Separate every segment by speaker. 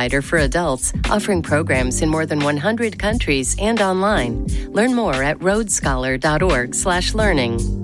Speaker 1: provider for adults, offering programs in more than 100 countries and online. Learn more at rhodescholar.org/learning.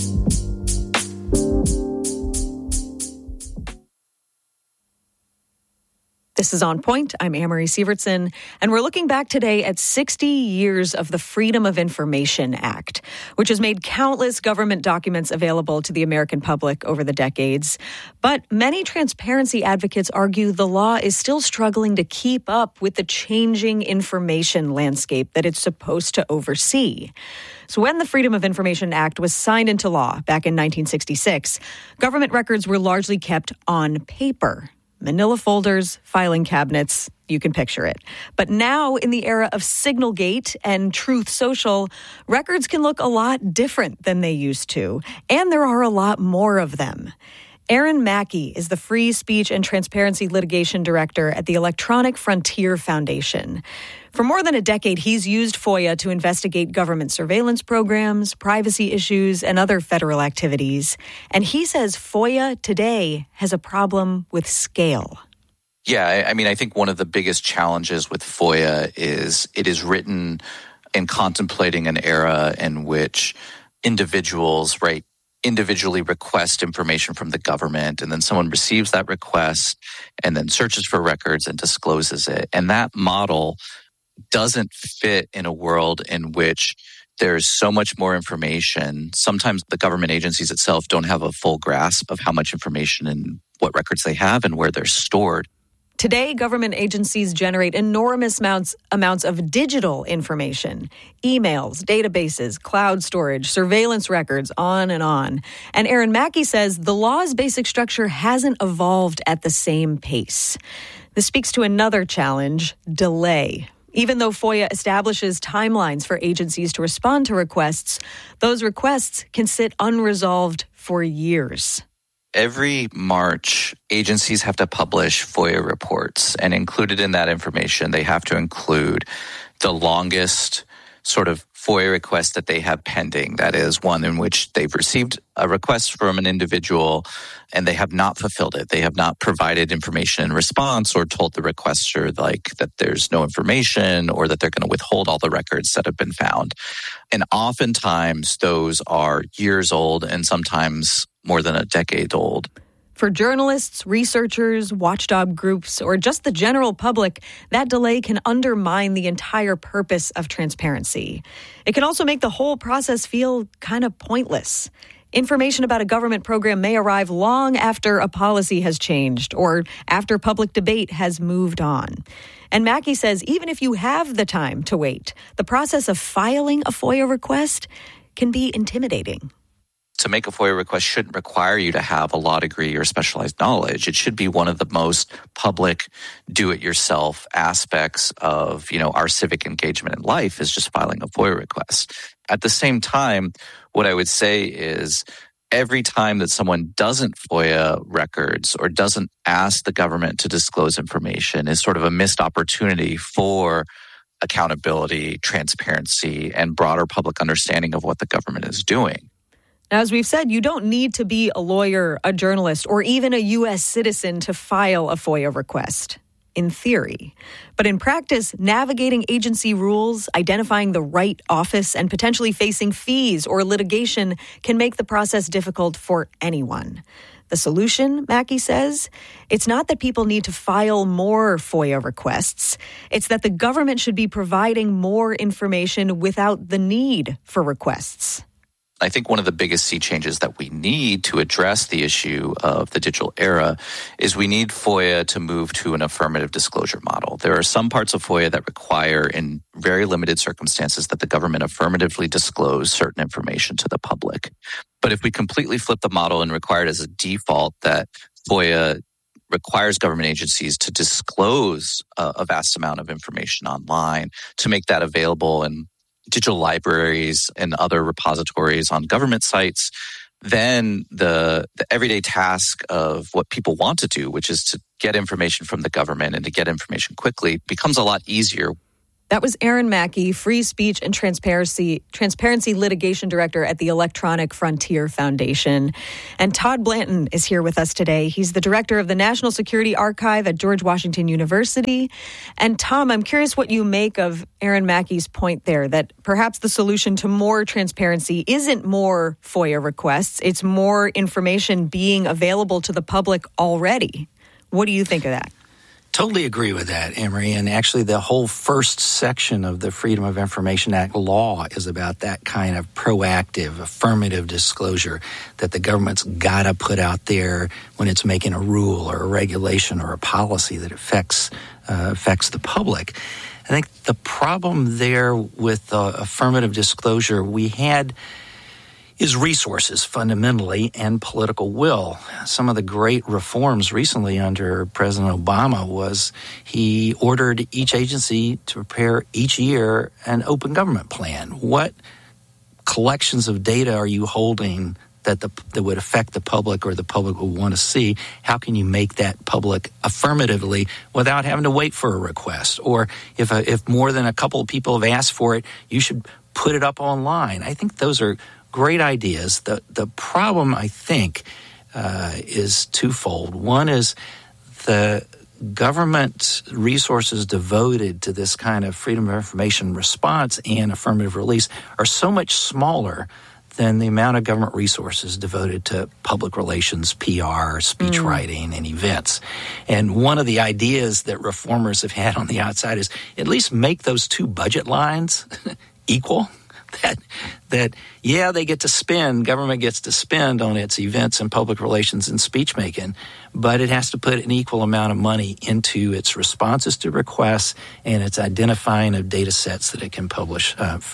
Speaker 2: This is On Point. I'm Amory Sievertson, and we're looking back today at 60 years of the Freedom of Information Act, which has made countless government documents available to the American public over the decades. But many transparency advocates argue the law is still struggling to keep up with the changing information landscape that it's supposed to oversee. So when the Freedom of Information Act was signed into law back in 1966, government records were largely kept on paper. Manila folders, filing cabinets, you can picture it. But now, in the era of Signalgate and Truth Social, records can look a lot different than they used to, and there are a lot more of them. Aaron Mackey is the Free Speech and Transparency Litigation Director at the Electronic Frontier Foundation. For more than a decade, he's used FOIA to investigate government surveillance programs, privacy issues, and other federal activities. And he says FOIA today has a problem with scale.
Speaker 3: Yeah, I think one of the biggest challenges with FOIA is it is written in contemplating an era in which individuals, individually request information from the government, and then someone receives that request and then searches for records and discloses it. And that model doesn't fit in a world in which there's so much more information. Sometimes the government agencies itself don't have a full grasp of how much information and what records they have and where they're stored.
Speaker 2: Today, government agencies generate enormous amounts of digital information, emails, databases, cloud storage, surveillance records, on and on. And Aaron Mackey says the law's basic structure hasn't evolved at the same pace. This speaks to another challenge, delay. Even though FOIA establishes timelines for agencies to respond to requests, those requests can sit unresolved for years.
Speaker 3: Every March, agencies have to publish FOIA reports, and included in that information, they have to include the longest sort of FOIA request that they have pending. That is one in which they've received a request from an individual and they have not fulfilled it. They have not provided information in response or told the requester that there's no information or that they're going to withhold all the records that have been found. And oftentimes those are years old and sometimes more than a decade old.
Speaker 2: For journalists, researchers, watchdog groups, or just the general public, that delay can undermine the entire purpose of transparency. It can also make the whole process feel kind of pointless. Information about a government program may arrive long after a policy has changed or after public debate has moved on. And Mackey says even if you have the time to wait, the process of filing a FOIA request can be intimidating.
Speaker 3: To make a FOIA request shouldn't require you to have a law degree or specialized knowledge. It should be one of the most public, do-it-yourself aspects of, our civic engagement in life is just filing a FOIA request. At the same time, what I would say is every time that someone doesn't FOIA records or doesn't ask the government to disclose information is sort of a missed opportunity for accountability, transparency, and broader public understanding of what the government is doing.
Speaker 2: Now, as we've said, you don't need to be a lawyer, a journalist, or even a U.S. citizen to file a FOIA request, in theory. But in practice, navigating agency rules, identifying the right office, and potentially facing fees or litigation can make the process difficult for anyone. The solution, Mackey says, it's not that people need to file more FOIA requests. It's that the government should be providing more information without the need for requests.
Speaker 3: I think one of the biggest sea changes that we need to address the issue of the digital era is we need FOIA to move to an affirmative disclosure model. There are some parts of FOIA that require, in very limited circumstances, that the government affirmatively disclose certain information to the public. But if we completely flip the model and require it as a default that FOIA requires government agencies to disclose a vast amount of information online, to make that available in digital libraries and other repositories on government sites, then the everyday task of what people want to do, which is to get information from the government and to get information quickly, becomes a lot easier.
Speaker 2: That was Aaron Mackey, Free Speech and Transparency Litigation Director at the Electronic Frontier Foundation. And Todd Blanton is here with us today. He's the director of the National Security Archive at George Washington University. And Tom, I'm curious what you make of Aaron Mackey's point there, that perhaps the solution to more transparency isn't more FOIA requests, it's more information being available to the public already. What do you think of that?
Speaker 4: Totally agree with that, Emery. And actually, the whole first section of the Freedom of Information Act law is about that kind of proactive, affirmative disclosure that the government's got to put out there when it's making a rule or a regulation or a policy that affects the public. I think the problem there with affirmative disclosure we had is resources, fundamentally, and political will. Some of the great reforms recently under President Obama was he ordered each agency to prepare each year an open government plan. What collections of data are you holding that would affect the public or the public would want to see? How can you make that public affirmatively without having to wait for a request? Or if more than a couple of people have asked for it, you should put it up online. I think those are great ideas. The problem, I think, is twofold. One is the government resources devoted to this kind of freedom of information response and affirmative release are so much smaller than the amount of government resources devoted to public relations, PR, speech writing, and events. And one of the ideas that reformers have had on the outside is at least make those two budget lines equal. That they get to spend, government gets to spend on its events and public relations and speech making, but it has to put an equal amount of money into its responses to requests and its identifying of data sets that it can publish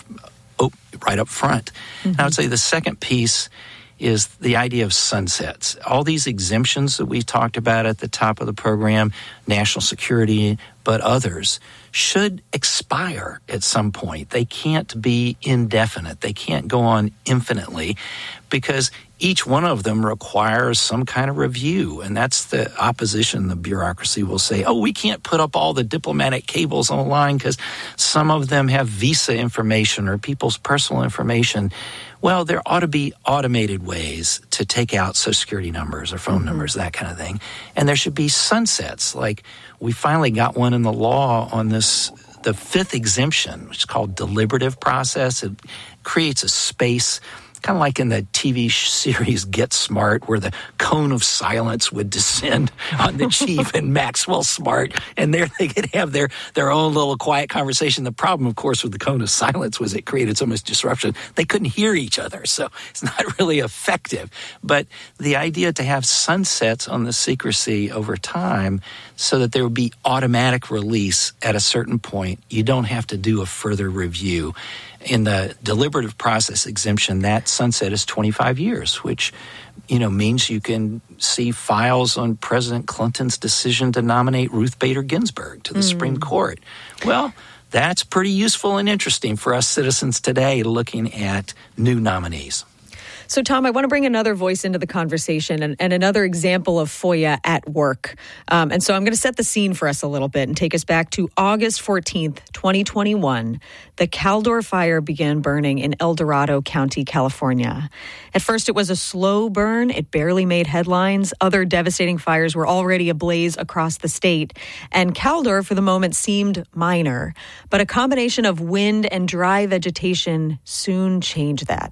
Speaker 4: right up front. Mm-hmm. I would say the second piece is the idea of sunsets. All these exemptions that we talked about at the top of the program, national security, but others, should expire at some point. They can't be indefinite. They can't go on infinitely because each one of them requires some kind of review. And that's the opposition. The bureaucracy will say, we can't put up all the diplomatic cables online because some of them have visa information or people's personal information. Well, there ought to be automated ways to take out Social Security numbers or phone numbers, that kind of thing. And there should be sunsets. Like we finally got one in the law on this, the fifth exemption, which is called deliberative process. It creates a space, kind of like in the TV series Get Smart, where the cone of silence would descend on the chief and Maxwell Smart, and there they could have their own little quiet conversation. The problem, of course, with the cone of silence was it created so much disruption. They couldn't hear each other, so it's not really effective. But the idea to have sunsets on the secrecy over time so that there would be automatic release at a certain point, you don't have to do a further review. In the deliberative process exemption, that sunset is 25 years, which, means you can see files on President Clinton's decision to nominate Ruth Bader Ginsburg to the Supreme Court. Well, that's pretty useful and interesting for us citizens today looking at new nominees.
Speaker 2: So, Tom, I want to bring another voice into the conversation and another example of FOIA at work. And so I'm going to set the scene for us a little bit and take us back to August 14th, 2021. The Caldor fire began burning in El Dorado County, California. At first, it was a slow burn. It barely made headlines. Other devastating fires were already ablaze across the state. And Caldor, for the moment, seemed minor. But a combination of wind and dry vegetation soon changed that.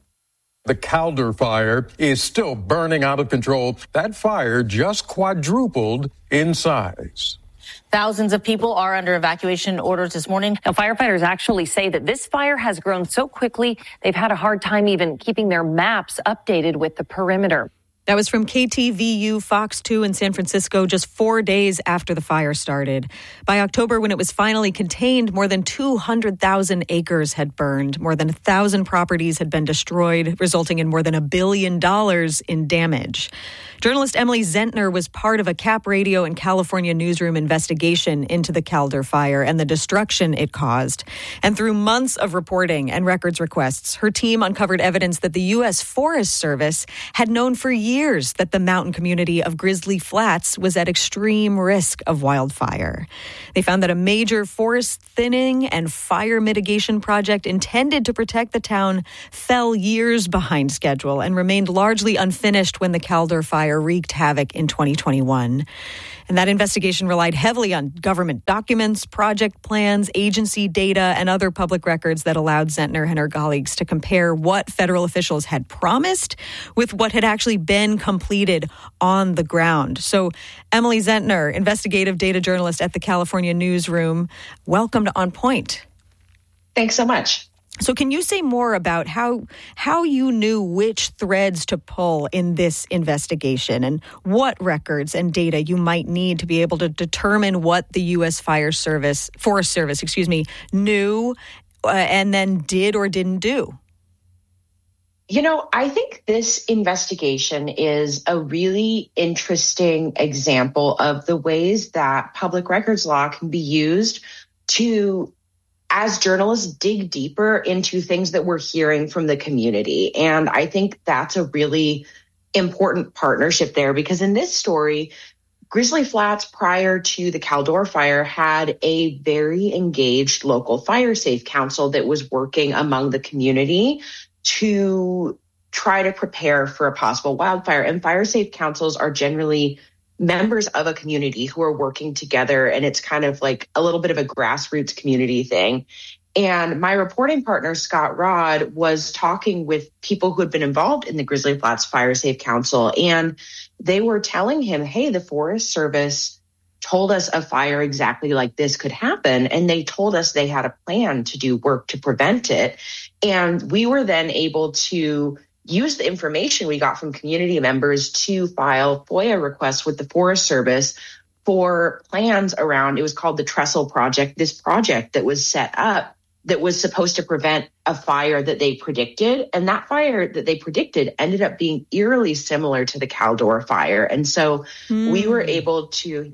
Speaker 5: The Caldor fire is still burning out of control. That fire just quadrupled in size.
Speaker 6: Thousands of people are under evacuation orders this morning. Now, firefighters actually say that this fire has grown so quickly, they've had a hard time even keeping their maps updated with the perimeter.
Speaker 2: That was from KTVU Fox 2 in San Francisco just 4 days after the fire started. By October, when it was finally contained, more than 200,000 acres had burned. More than 1,000 properties had been destroyed, resulting in more than $1 billion in damage. Journalist Emily Zentner was part of a Cap Radio and California newsroom investigation into the Caldor fire and the destruction it caused. And through months of reporting and records requests, her team uncovered evidence that the U.S. Forest Service had known for years years that the mountain community of Grizzly Flats was at extreme risk of wildfire. They found that a major forest thinning and fire mitigation project intended to protect the town fell years behind schedule and remained largely unfinished when the Caldor fire wreaked havoc in 2021. And that investigation relied heavily on government documents, project plans, agency data, and other public records that allowed Zentner and her colleagues to compare what federal officials had promised with what had actually been completed on the ground. So, Emily Zentner, investigative data journalist at the California Newsroom, welcome to On Point.
Speaker 7: Thanks so much.
Speaker 2: So can you say more about how you knew which threads to pull in this investigation and what records and data you might need to be able to determine what the U.S. Forest Service, knew and then did or didn't do?
Speaker 7: You know, I think this investigation is a really interesting example of the ways that public records law can be used to, as journalists, dig deeper into things that we're hearing from the community. And I think that's a really important partnership there, because in this story, Grizzly Flats, prior to the Caldor fire, had a very engaged local fire safe council that was working among the community to try to prepare for a possible wildfire. And fire safe councils are generally members of a community who are working together, and it's kind of like a little bit of a grassroots community thing. And my reporting partner, Scott Rodd, was talking with people who had been involved in the Grizzly Flats Fire Safe Council, and they were telling him, hey, the Forest Service told us a fire exactly like this could happen, and they told us they had a plan to do work to prevent it. And we were then able to use the information we got from community members to file FOIA requests with the Forest Service for plans around, it was called the Trestle Project, this project that was set up that was supposed to prevent a fire that they predicted. And that fire that they predicted ended up being eerily similar to the Caldor fire. And so we were able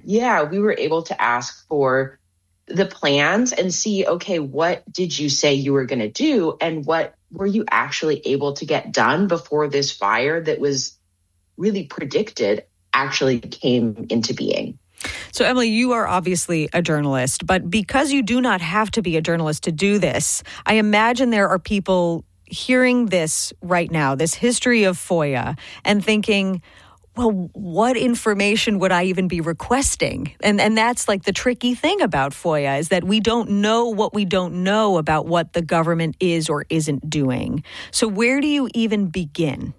Speaker 7: to ask for the plans and see, okay, what did you say you were going to do? And what were you actually able to get done before this fire that was really predicted actually came into being?
Speaker 2: So, Emily, you are obviously a journalist, but because you do not have to be a journalist to do this, I imagine there are people hearing this right now, this history of FOIA, and thinking, well, what information would I even be requesting? And that's like the tricky thing about FOIA, is that we don't know what we don't know about what the government is or isn't doing. So where do you even begin?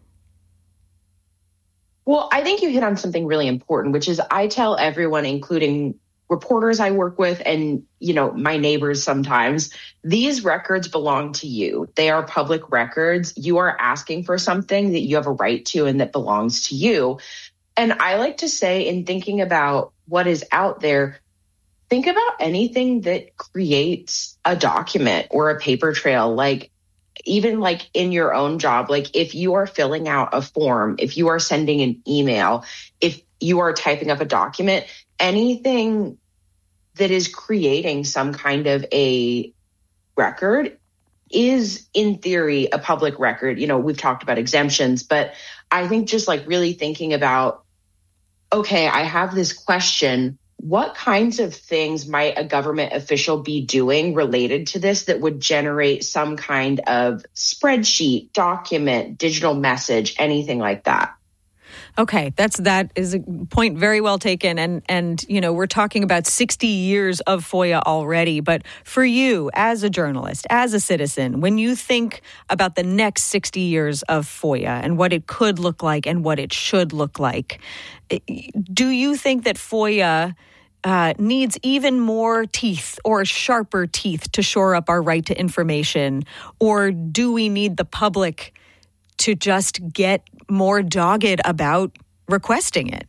Speaker 7: Well, I think you hit on something really important, which is I tell everyone, including reporters I work with and, my neighbors sometimes, these records belong to you. They are public records. You are asking for something that you have a right to and that belongs to you. And I like to say, in thinking about what is out there, think about anything that creates a document or a paper trail, even like in your own job, like if you are filling out a form, if you are sending an email, if you are typing up a document, anything that is creating some kind of a record is in theory a public record. We've talked about exemptions, but I think just like really thinking about, okay, I have this question. What kinds of things might a government official be doing related to this that would generate some kind of spreadsheet, document, digital message, anything like that?
Speaker 2: Okay, that is a point very well taken. And we're talking about 60 years of FOIA already. But for you, as a journalist, as a citizen, when you think about the next 60 years of FOIA and what it could look like and what it should look like, do you think that FOIA needs even more teeth or sharper teeth to shore up our right to information? Or do we need the public to just get more dogged about requesting it?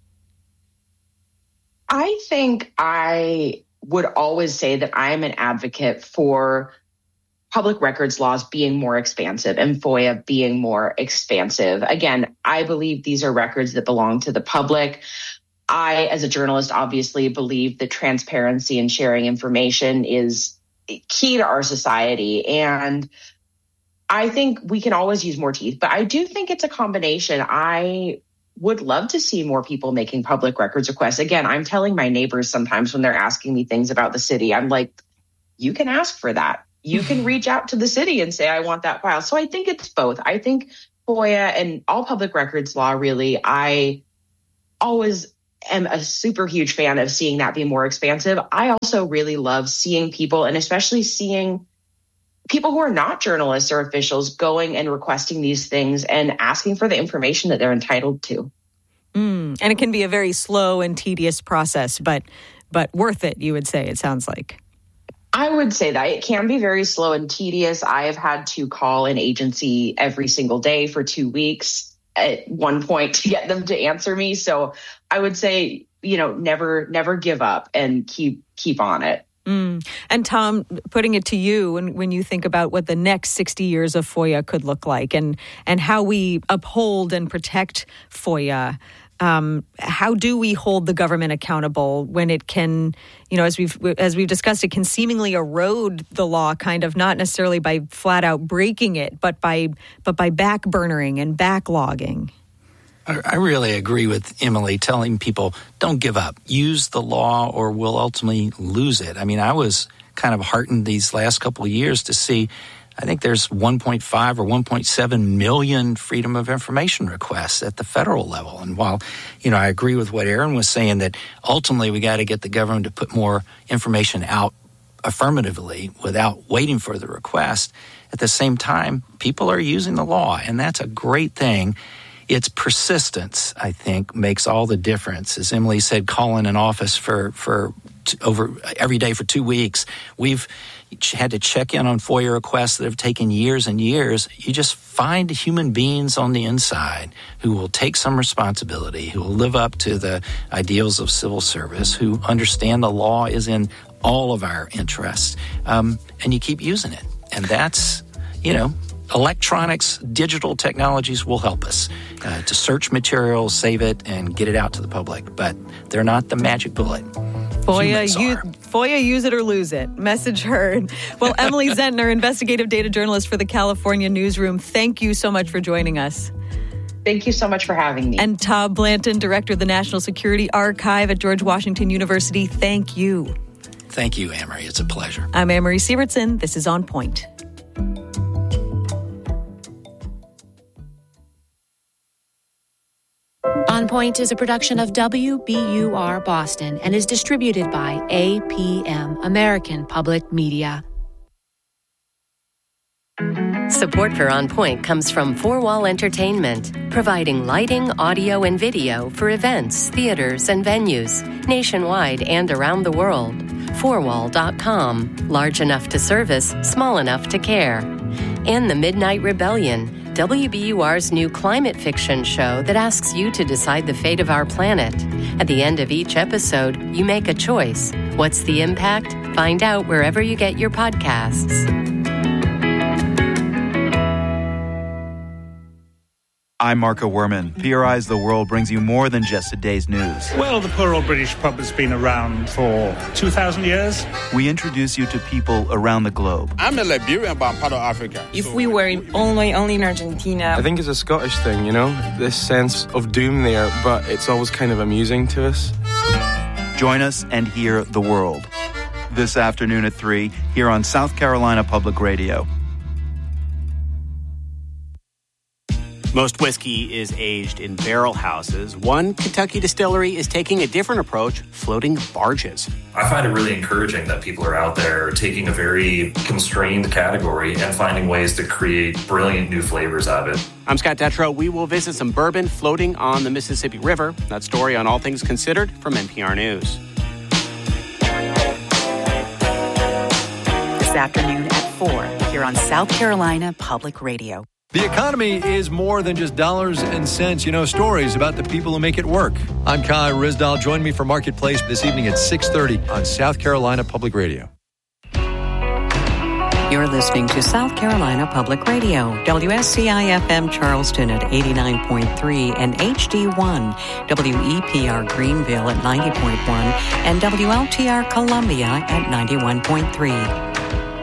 Speaker 7: I think I would always say that I am an advocate for public records laws being more expansive and FOIA being more expansive. Again, I believe these are records that belong to the public. I, as a journalist, obviously believe that transparency and sharing information is key to our society. And I think we can always use more teeth, but I do think it's a combination. I would love to see more people making public records requests. Again, I'm telling my neighbors sometimes when they're asking me things about the city, I'm like, you can ask for that. You can reach out to the city and say, I want that file. So I think it's both. I think FOIA and all public records law, really, I always am a super huge fan of seeing that be more expansive. I also really love seeing people, and especially seeing people who are not journalists or officials, going and requesting these things and asking for the information that they're entitled to.
Speaker 2: And it can be a very slow and tedious process, but worth it, you would say, it sounds like.
Speaker 7: I would say that it can be very slow and tedious. I have had to call an agency every single day for 2 weeks at one point to get them to answer me. So I would say, never give up and keep on it.
Speaker 2: And Tom, putting it to you, when you think about what the next 60 years of FOIA could look like and how we uphold and protect FOIA, how do we hold the government accountable when it can, as we've discussed, it can seemingly erode the law, kind of, not necessarily by flat out breaking it, but by backburnering and backlogging?
Speaker 4: I really agree with Emily, telling people, don't give up. Use the law or we'll ultimately lose it. I mean, I was kind of heartened these last couple of years to see, I think there's 1.5 or 1.7 million Freedom of Information requests at the federal level. And while, I agree with what Aaron was saying, that ultimately we got to get the government to put more information out affirmatively without waiting for the request, at the same time, people are using the law, and that's a great thing. Its persistence, I think, makes all the difference. As Emily said, calling an office for over every day for 2 weeks. We've had to check in on FOIA requests that have taken years and years. You just find human beings on the inside who will take some responsibility, who will live up to the ideals of civil service, who understand the law is in all of our interests, and you keep using it. And that's, electronics, digital technologies will help us to search material, save it, and get it out to the public. But they're not the magic bullet.
Speaker 2: FOIA, use it or lose it. Message heard. Well, Emily Zentner, investigative data journalist for the California Newsroom, thank you so much for joining us.
Speaker 7: Thank you so much for having me.
Speaker 2: And Todd Blanton, director of the National Security Archive at George Washington University, thank you.
Speaker 4: Thank you, Amory. It's a pleasure.
Speaker 2: I'm Amory Sievertson. This is On Point.
Speaker 8: On Point is a production of WBUR Boston and is distributed by APM, American Public Media.
Speaker 1: Support for On Point comes from 4Wall Entertainment, providing lighting, audio, and video for events, theaters, and venues nationwide and around the world. 4wall.com, large enough to service, small enough to care. And The Midnight Rebellion, WBUR's new climate fiction show that asks you to decide the fate of our planet. At the end of each episode, you make a choice. What's the impact? Find out wherever you get your podcasts.
Speaker 9: I'm Marco Werman. PRI's The World brings you more than just a day's news.
Speaker 10: Well, the poor old British pub has been around for 2,000 years.
Speaker 9: We introduce you to people around the globe.
Speaker 11: I'm a Liberian, but I'm part of Africa.
Speaker 12: If we were only in Argentina.
Speaker 13: I think it's a Scottish thing, this sense of doom there, but it's always kind of amusing to us.
Speaker 9: Join us and hear the world. This afternoon at 3, here on South Carolina Public Radio.
Speaker 14: Most whiskey is aged in barrel houses. One Kentucky distillery is taking a different approach, floating barges.
Speaker 15: I find it really encouraging that people are out there taking a very constrained category and finding ways to create brilliant new flavors out of it.
Speaker 14: I'm Scott Detrow. We will visit some bourbon floating on the Mississippi River. That story on All Things Considered from NPR News.
Speaker 16: This afternoon at 4 here on South Carolina Public Radio.
Speaker 17: The economy is more than just dollars and cents. Stories about the people who make it work. I'm Kai Rizdal. Join me for Marketplace this evening at 6:30 on South Carolina Public Radio.
Speaker 16: You're listening to South Carolina Public Radio, WSCI-FM Charleston at 89.3 and HD1, WEPR Greenville at 90.1 and WLTR Columbia at 91.3.